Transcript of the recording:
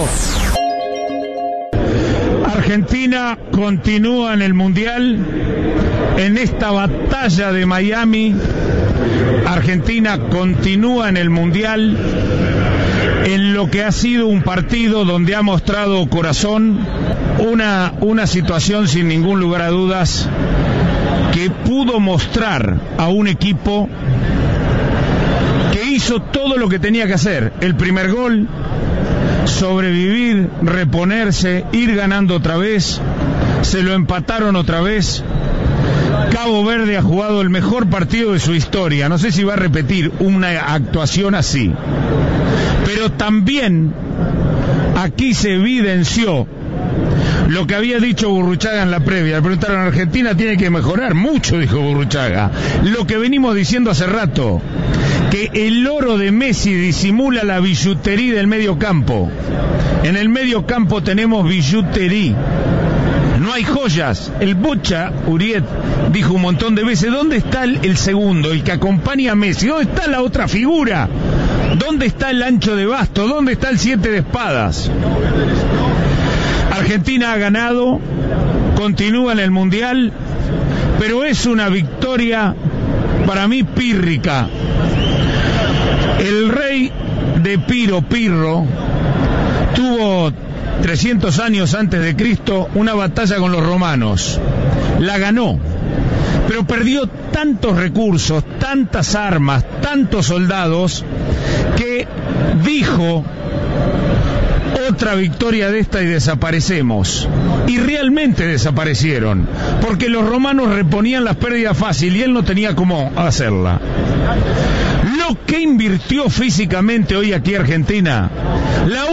Argentina continúa en el Mundial, en esta batalla de Miami. Argentina continúa en el Mundial, en lo que ha sido un partido donde ha mostrado corazón, una situación sin ningún lugar a dudas que pudo mostrar a un equipo que hizo todo lo que tenía que hacer. El primer gol, sobrevivir, reponerse, ir ganando otra vez, se lo empataron otra vez. Cabo Verde ha jugado el mejor partido de su historia, no sé si va a repetir una actuación así, pero también aquí se evidenció lo que había dicho Burruchaga en la previa. Le preguntaron: Argentina tiene que mejorar mucho, dijo Burruchaga, lo que venimos diciendo hace rato, que el oro de Messi disimula la billutería del medio campo. En el medio campo tenemos billutería, no hay joyas. El Bocha Uriet dijo un montón de veces: ¿dónde está el segundo, el que acompaña a Messi? ¿Dónde está la otra figura? ¿Dónde está el ancho de basto? ¿Dónde está el 7 de espadas? Argentina ha ganado, continúa en el Mundial, pero es una victoria para mí pírrica. El rey de Pirro tuvo 300 años antes de Cristo una batalla con los romanos, la ganó, pero perdió tantos recursos, tantas armas, tantos soldados, que dijo: otra victoria de esta y desaparecemos. Y realmente desaparecieron, porque los romanos reponían las pérdidas fácil y él no tenía cómo hacerla. Lo que invirtió físicamente hoy aquí Argentina, la